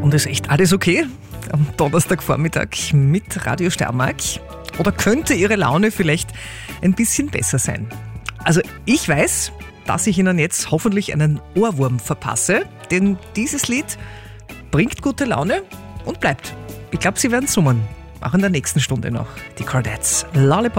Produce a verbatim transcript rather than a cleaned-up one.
Und ist echt alles okay am Donnerstagvormittag mit Radio Steiermark? Oder könnte Ihre Laune vielleicht ein bisschen besser sein? Also ich weiß, dass ich Ihnen jetzt hoffentlich einen Ohrwurm verpasse, denn dieses Lied bringt gute Laune und bleibt. Ich glaube, Sie werden summen. Auch in der nächsten Stunde noch. Die Chordettes. Lollipop.